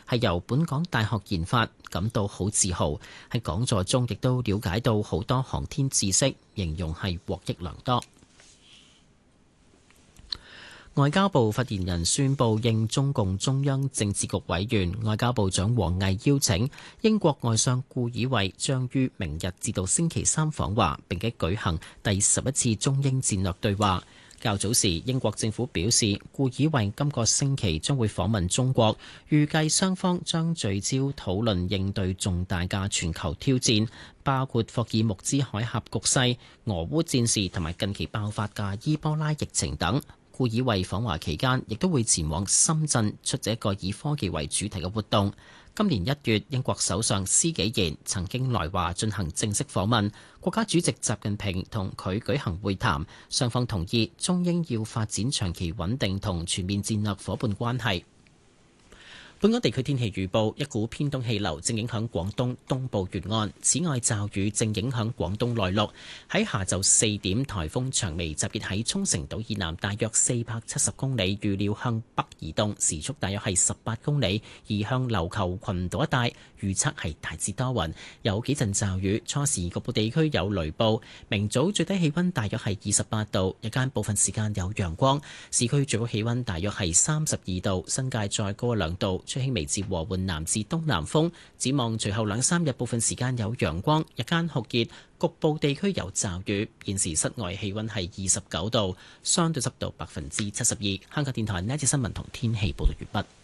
係由本港大學研發，感到好自豪。喺講座中亦都了解到好多航天知識，形容係獲益良多。外交部發言人宣布，應中共中央政治局委員、外交部長王毅邀請，英國外相顧以惠將於明日至到星期三訪華，並且舉行第11次中英戰略對話。較早時，英國政府表示，顧以惠今個星期將會訪問中國，預計雙方將聚焦討論應對重大嘅全球挑戰，包括霍爾木茲海峽局勢、俄烏戰事同埋近期爆發嘅伊波拉疫情等。顧以惠訪華期間，亦都會前往深圳出席一個以科技為主題嘅活動。今年1月，英國首相施紀賢曾經來華進行正式訪問，國家主席習近平同佢舉行會談，雙方同意中英要發展長期穩定同全面戰略夥伴關係。本港地區天氣預報，一股偏東氣流正影響廣東東部沿岸，此外驟雨正影響廣東內陸。喺下晝4點，颱風長眉集結喺沖繩島以南大約470公里，預料向北移動，時速大約係18公里，移向琉球群島一帶。預測係大致多雲，有幾陣驟雨，初時局部地區有雷暴。明早最低氣溫大約係28度，日間部分時間有陽光。市區最高氣溫大約係32度，新界再高2度。吹輕微至和緩南至東南風，展望隨後2-3日部分時間有陽光，日間酷熱，局部地區有驟雨。現時室外氣溫係29度，相對濕度72%。香港電台呢一節新聞同天氣報道完畢。